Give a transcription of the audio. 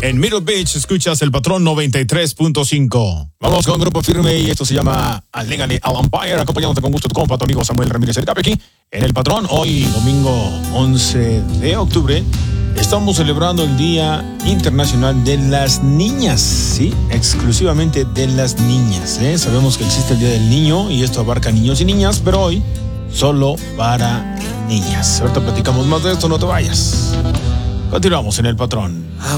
En Middle Beach escuchas el Patrón 93.5. Vamos con Grupo Firme y esto se llama Alégale al Empire, acompañándote con gusto tu compa, tu amigo Samuel Ramírez El Capi aquí en el Patrón. Hoy, domingo 11 de octubre, estamos celebrando el Día Internacional de las Niñas, ¿sí? Exclusivamente de las niñas, ¿eh? Sabemos que existe el Día del Niño y esto abarca niños y niñas, pero hoy solo para niñas. Ahorita platicamos más de esto, no te vayas. Continuamos en el Patrón.